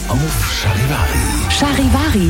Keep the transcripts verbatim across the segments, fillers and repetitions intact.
auf Charivari. Charivari.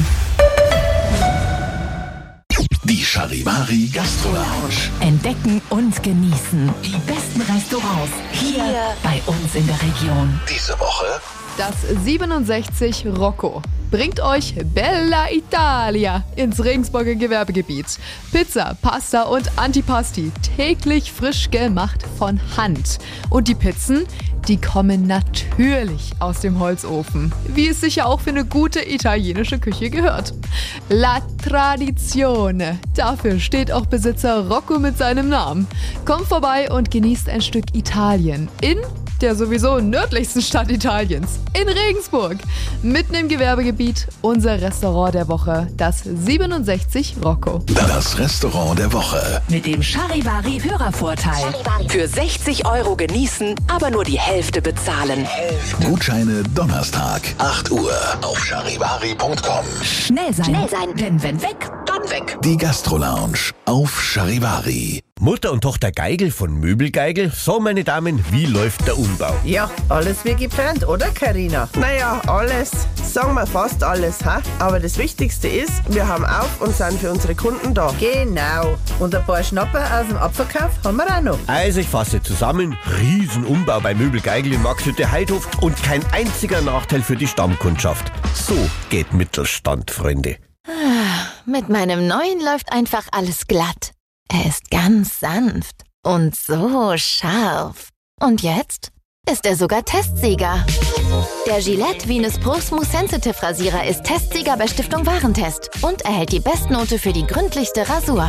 Die Charivari Gastro Lounge. Entdecken und genießen die besten Restaurants hier, hier bei uns in der Region. Diese Woche das siebenundsechzig Rocco bringt euch Bella Italia ins Regensburger Gewerbegebiet. Pizza, Pasta und Antipasti, täglich frisch gemacht von Hand. Und die Pizzen, die kommen natürlich aus dem Holzofen, wie es sicher auch für eine gute italienische Küche gehört. La Tradizione, dafür steht auch Besitzer Rocco mit seinem Namen. Kommt vorbei und genießt ein Stück Italien in der sowieso nördlichsten Stadt Italiens, in Regensburg. Mitten im Gewerbegebiet, unser Restaurant der Woche, das siebenundsechzig Rocco. Das Restaurant der Woche. Mit dem Charivari Hörervorteil. Für sechzig Euro genießen, aber nur die Hälfte bezahlen. Gutscheine Donnerstag, acht Uhr auf charivari punkt com. Schnell sein, Schnell sein, denn wenn weg, dann weg. Die Gastro Lounge auf Charivari. Mutter und Tochter Geigel von Möbelgeigel. So, meine Damen, wie läuft der Umbau? Ja, alles wie geplant, oder Carina? Naja, alles. Sagen wir fast alles, ha? Aber das Wichtigste ist, wir haben auf und sind für unsere Kunden da. Genau. Und ein paar Schnapper aus dem Abverkauf haben wir auch noch. Also ich fasse zusammen, Riesenumbau bei Möbelgeigel in Maxhütte Heidhof und kein einziger Nachteil für die Stammkundschaft. So geht Mittelstand, Freunde. Mit meinem neuen läuft einfach alles glatt. Er ist ganz sanft und so scharf. Und jetzt ist er sogar Testsieger. Der Gillette Venus Pro Smooth Sensitive Rasierer ist Testsieger bei Stiftung Warentest und erhält die Bestnote für die gründlichste Rasur.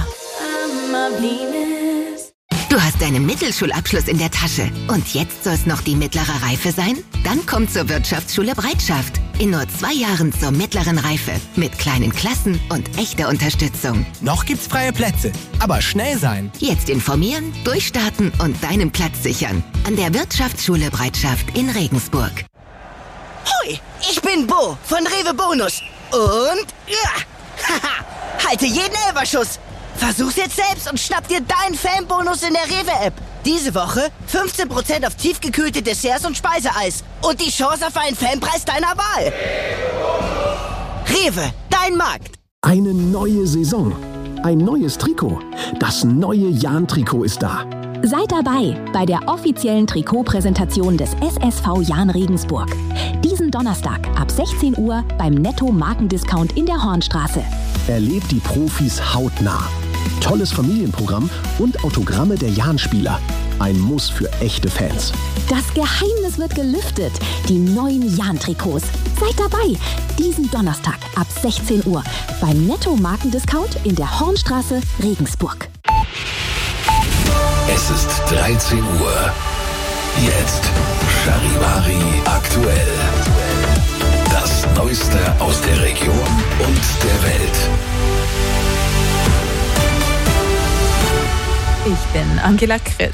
Du hast deinen Mittelschulabschluss in der Tasche und jetzt soll es noch die mittlere Reife sein? Dann komm zur Wirtschaftsschule Breitschaft. In nur zwei Jahren zur mittleren Reife. Mit kleinen Klassen und echter Unterstützung. Noch gibt's freie Plätze, aber schnell sein. Jetzt informieren, durchstarten und deinen Platz sichern. An der Wirtschaftsschule Breitschaft in Regensburg. Hoi, ich bin Bo von Rewe Bonus. Und ja, haha, halte jeden Elferschuss. Versuch's jetzt selbst und schnapp dir deinen Fanbonus in der Rewe-App. Diese Woche fünfzehn Prozent auf tiefgekühlte Desserts und Speiseeis. Und die Chance auf einen Fanpreis deiner Wahl. Rewe, dein Markt. Eine neue Saison. Ein neues Trikot. Das neue Jahn-Trikot ist da. Seid dabei bei der offiziellen Trikotpräsentation des S S V Jahn Regensburg. Diesen Donnerstag ab sechzehn Uhr beim Netto Markendiscount in der Hornstraße. Erlebt die Profis hautnah. Tolles Familienprogramm und Autogramme der Jahn-Spieler. Ein Muss für echte Fans. Das Geheimnis wird gelüftet. Die neuen Jahn-Trikots. Seid dabei. Diesen Donnerstag ab sechzehn Uhr beim Netto Markendiscount in der Hornstraße, Regensburg. Es ist dreizehn Uhr. Jetzt Charivari aktuell. Das Neueste aus der Region und der Welt. Ich bin Angela Chris.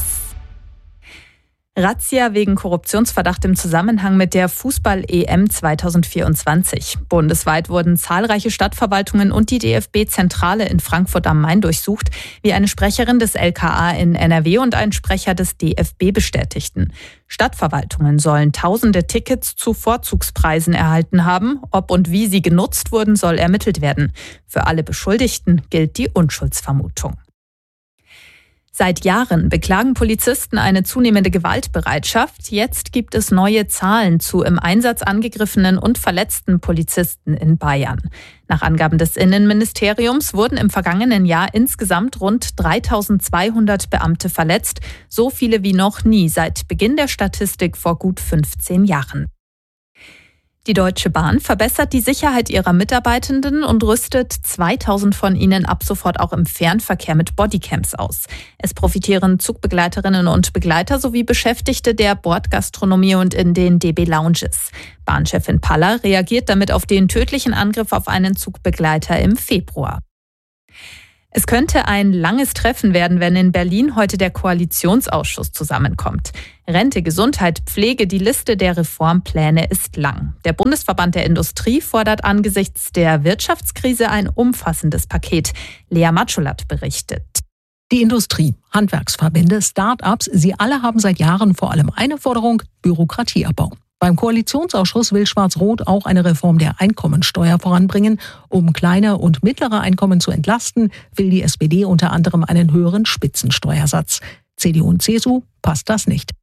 Razzia wegen Korruptionsverdacht im Zusammenhang mit der Fußball-E M zwanzig vierundzwanzig. Bundesweit wurden zahlreiche Stadtverwaltungen und die D F B-Zentrale in Frankfurt am Main durchsucht, wie eine Sprecherin des L K A in N R W und ein Sprecher des D F B bestätigten. Stadtverwaltungen sollen tausende Tickets zu Vorzugspreisen erhalten haben. Ob und wie sie genutzt wurden, soll ermittelt werden. Für alle Beschuldigten gilt die Unschuldsvermutung. Seit Jahren beklagen Polizisten eine zunehmende Gewaltbereitschaft. Jetzt gibt es neue Zahlen zu im Einsatz angegriffenen und verletzten Polizisten in Bayern. Nach Angaben des Innenministeriums wurden im vergangenen Jahr insgesamt rund dreitausendzweihundert Beamte verletzt, so viele wie noch nie seit Beginn der Statistik vor gut fünfzehn Jahren. Die Deutsche Bahn verbessert die Sicherheit ihrer Mitarbeitenden und rüstet zweitausend von ihnen ab sofort auch im Fernverkehr mit Bodycams aus. Es profitieren Zugbegleiterinnen und Begleiter sowie Beschäftigte der Bordgastronomie und in den D B Lounges. Bahnchefin Paller reagiert damit auf den tödlichen Angriff auf einen Zugbegleiter im Februar. Es könnte ein langes Treffen werden, wenn in Berlin heute der Koalitionsausschuss zusammenkommt. Rente, Gesundheit, Pflege, die Liste der Reformpläne ist lang. Der Bundesverband der Industrie fordert angesichts der Wirtschaftskrise ein umfassendes Paket. Lea Matschulat berichtet. Die Industrie, Handwerksverbände, Start-ups, sie alle haben seit Jahren vor allem eine Forderung: Bürokratieabbau. Beim Koalitionsausschuss will Schwarz-Rot auch eine Reform der Einkommensteuer voranbringen. Um kleine und mittlere Einkommen zu entlasten, will die S P D unter anderem einen höheren Spitzensteuersatz. C D U und C S U passt das nicht.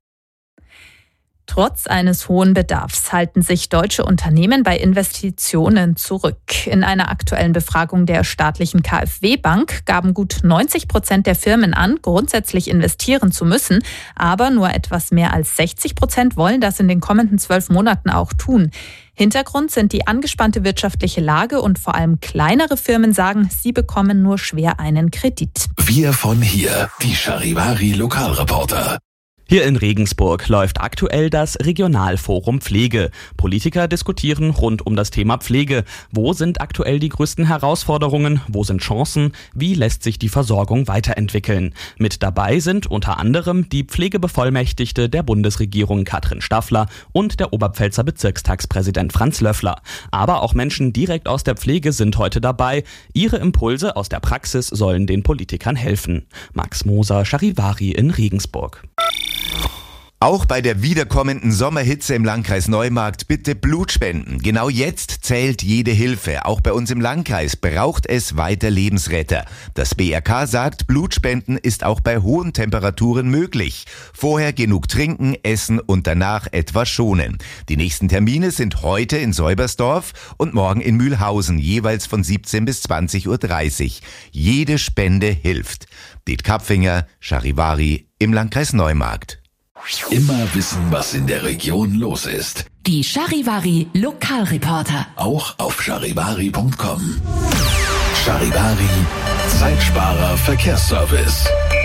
Trotz eines hohen Bedarfs halten sich deutsche Unternehmen bei Investitionen zurück. In einer aktuellen Befragung der staatlichen K f W-Bank gaben gut neunzig Prozent der Firmen an, grundsätzlich investieren zu müssen. Aber nur etwas mehr als sechzig Prozent wollen das in den kommenden zwölf Monaten auch tun. Hintergrund sind die angespannte wirtschaftliche Lage und vor allem kleinere Firmen sagen, sie bekommen nur schwer einen Kredit. Wir von hier, die Charivari Lokalreporter. Hier in Regensburg läuft aktuell das Regionalforum Pflege. Politiker diskutieren rund um das Thema Pflege. Wo sind aktuell die größten Herausforderungen? Wo sind Chancen? Wie lässt sich die Versorgung weiterentwickeln? Mit dabei sind unter anderem die Pflegebevollmächtigte der Bundesregierung Katrin Staffler und der Oberpfälzer Bezirkstagspräsident Franz Löffler. Aber auch Menschen direkt aus der Pflege sind heute dabei. Ihre Impulse aus der Praxis sollen den Politikern helfen. Max Moser, Charivari in Regensburg. Auch bei der wiederkommenden Sommerhitze im Landkreis Neumarkt bitte Blut spenden. Genau jetzt zählt jede Hilfe. Auch bei uns im Landkreis braucht es weiter Lebensretter. Das B R K sagt, Blutspenden ist auch bei hohen Temperaturen möglich. Vorher genug trinken, essen und danach etwas schonen. Die nächsten Termine sind heute in Säubersdorf und morgen in Mühlhausen, jeweils von siebzehn bis zwanzig Uhr dreißig. Jede Spende hilft. Det Kapfinger, Charivari im Landkreis Neumarkt. Immer wissen, was in der Region los ist. Die Charivari Lokalreporter. Auch auf charivari punkt com. Charivari, Zeitsparer Verkehrsservice.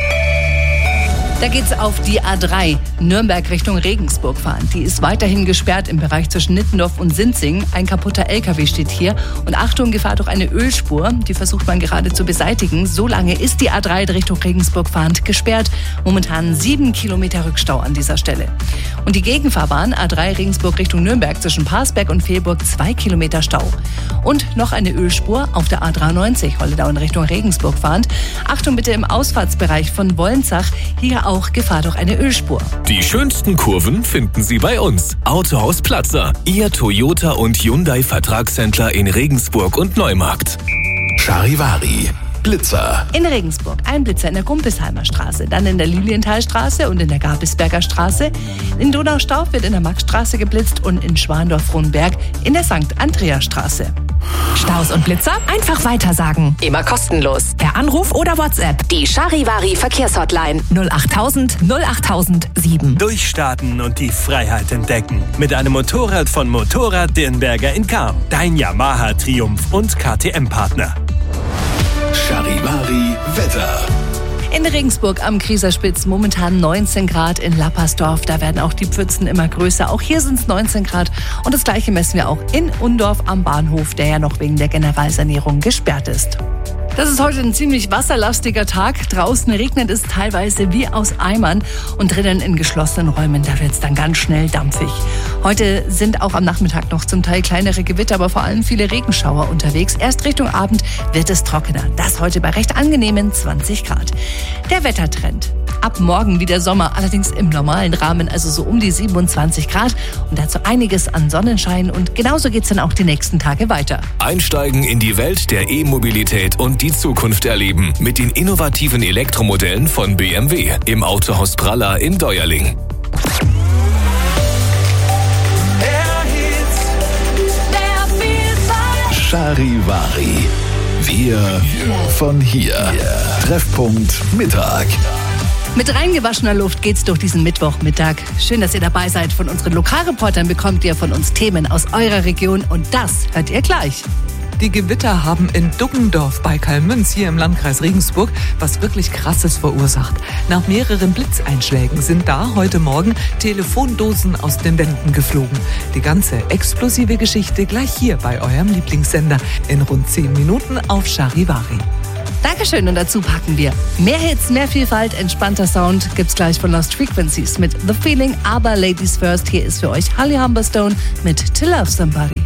Da geht's auf die A drei, Nürnberg Richtung Regensburg fahren. Die ist weiterhin gesperrt im Bereich zwischen Nittendorf und Sinzing. Ein kaputter L K W steht hier. Und Achtung, Gefahr durch eine Ölspur. Die versucht man gerade zu beseitigen. So lange ist die A drei Richtung Regensburg fahrend gesperrt. Momentan sieben Kilometer Rückstau an dieser Stelle. Und die Gegenfahrbahn A drei Regensburg Richtung Nürnberg zwischen Parsberg und Fehlburg zwei Kilometer Stau. Und noch eine Ölspur auf der A dreiundneunzig, Holledau in Richtung Regensburg fahrend. Achtung bitte im Ausfahrtsbereich von Wollenzach. Hier auch Gefahr durch eine Ölspur. Die schönsten Kurven finden Sie bei uns. Autohaus Platzer, Ihr Toyota und Hyundai Vertragshändler in Regensburg und Neumarkt. Charivari, Blitzer. In Regensburg ein Blitzer in der Gumpelsheimer Straße, dann in der Lilienthalstraße und in der Gabelsberger Straße. In Donaustauf wird in der Maxstraße geblitzt und in Schwandorf-Frohnberg in der Sankt Andreas Straße. Staus und Blitzer einfach weitersagen. Immer kostenlos. Per Anruf oder WhatsApp. Die Charivari Verkehrshotline null achttausend null achttausend sieben. Durchstarten und die Freiheit entdecken. Mit einem Motorrad von Motorrad Dirnberger in Cham. Dein Yamaha Triumph und K T M-Partner. Charivari Wetter. In Regensburg am Krieserspitz momentan neunzehn Grad, in Lappersdorf, da werden auch die Pfützen immer größer. Auch hier sind es neunzehn Grad und das gleiche messen wir auch in Undorf am Bahnhof, der ja noch wegen der Generalsanierung gesperrt ist. Das ist heute ein ziemlich wasserlastiger Tag. Draußen regnet es teilweise wie aus Eimern und drinnen in geschlossenen Räumen, da wird es dann ganz schnell dampfig. Heute sind auch am Nachmittag noch zum Teil kleinere Gewitter, aber vor allem viele Regenschauer unterwegs. Erst Richtung Abend wird es trockener. Das heute bei recht angenehmen zwanzig Grad. Der Wettertrend. Ab morgen wieder Sommer, allerdings im normalen Rahmen, also so um die siebenundzwanzig Grad. Und dazu einiges an Sonnenschein und genauso geht's dann auch die nächsten Tage weiter. Einsteigen in die Welt der E-Mobilität und die Zukunft erleben mit den innovativen Elektromodellen von B M W im Autohaus Praller in Deuerling. Charivari. Wir von hier. Treffpunkt Mittag. Mit reingewaschener Luft geht's durch diesen Mittwochmittag. Schön, dass ihr dabei seid. Von unseren Lokalreportern bekommt ihr von uns Themen aus eurer Region und das hört ihr gleich. Die Gewitter haben in Duggendorf bei Kalmünz hier im Landkreis Regensburg was wirklich Krasses verursacht. Nach mehreren Blitzeinschlägen sind da heute Morgen Telefondosen aus den Wänden geflogen. Die ganze explosive Geschichte gleich hier bei eurem Lieblingssender in rund zehn Minuten auf Charivari. Dankeschön und dazu packen wir mehr Hits, mehr Vielfalt, entspannter Sound gibt's gleich von Lost Frequencies mit The Feeling, aber Ladies First, hier ist für euch Holly Humberstone mit To Love Somebody.